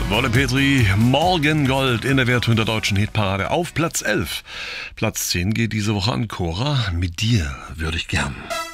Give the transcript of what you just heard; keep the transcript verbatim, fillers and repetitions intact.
Wolle Petri, Morgengold in der Werthunter Deutschen Hitparade auf Platz elf. Platz zehn geht diese Woche an Cora. Mit dir würde ich gern.